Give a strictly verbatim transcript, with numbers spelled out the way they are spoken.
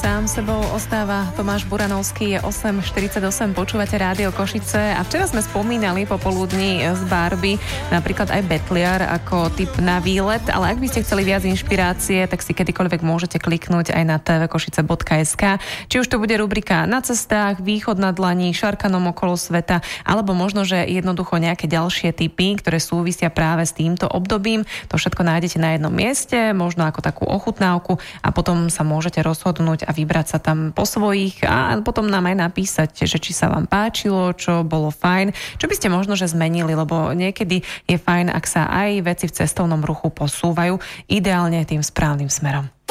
sám sebou ostáva Tomáš Buranovský, je osem štyridsaťosem, počúvate Rádio Košice a včera sme spomínali popoludní z Barbie napríklad aj Betliar ako tip na výlet, ale ak by ste chceli viac inšpirácie, tak si kedykoľvek môžete kliknúť aj na tvkošice bodka es ká. Či už to bude rubrika Na cestách, Východ na dlani, Šarkanom okolo sveta, alebo možno, že jednoducho nejaké ďalšie tipy, ktoré súvisia práve s týmto obdobím. To všetko nájdete na jednom mieste, možno ako takú ochutnávku a potom sa môžete rozhodnúť a vybrať sa tam po svojich a potom nám aj napísať, že či sa vám páčilo, čo bolo fajn, čo by ste možno, že zmenili, lebo niekedy je fajn, ak sa aj veci v cestovnom ruchu posúvajú ideálne tým správnym smerom.